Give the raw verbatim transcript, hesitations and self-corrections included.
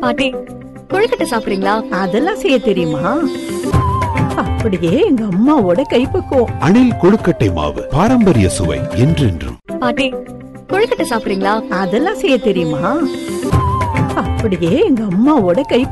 பாட்டி, கொழுக்கட்டை சாப்பிடுறீங்களா? அதெல்லாம் செய்ய தெரியுமா? அப்படியே எங்க அம்மாவோட கைப்பக்குவம். அணில் கொழுக்கட்டை மாவு, பாரம்பரிய சுவை என்றென்றும். பாட்டி, கொழுக்கட்டை சாப்பிடுறீங்களா? அதெல்லாம் செய்ய தெரியுமா? அப்படியே எங்க அம்மாவோட கை